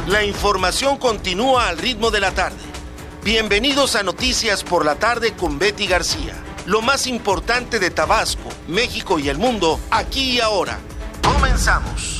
La información continúa al ritmo de la tarde. Bienvenidos a Noticias por la Tarde con Betty García. Lo más importante de Tabasco, México y el mundo, aquí y ahora. Comenzamos.